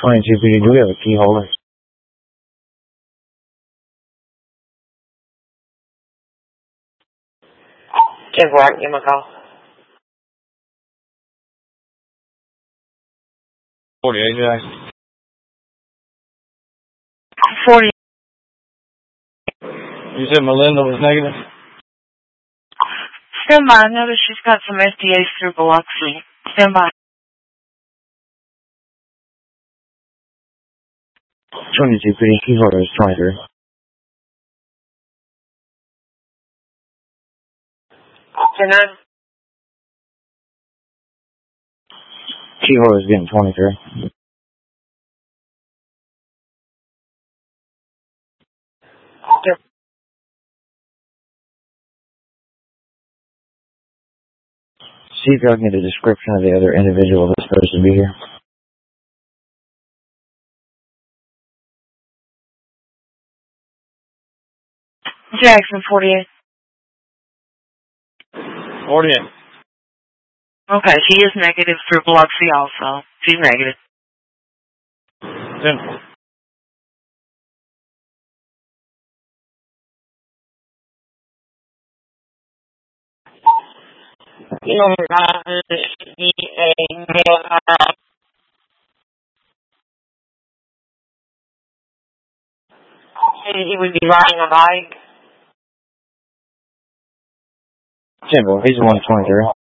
22 PD, do we have a key holder? 10-4, give him a call. 48, Jack. 40. You said Melinda was negative? Stand by. I noticed she's got some SDAs through Biloxi. Stand by. 22 PD, key holder is 23. 10-9. Key holder is getting 23. Yep. See if y'all can get a description of the other individual that's supposed to be here. Jackson, 48. 48. Okay, she is negative through Biloxi also. She's negative. 10. He would be riding a bike. 10, he's 123.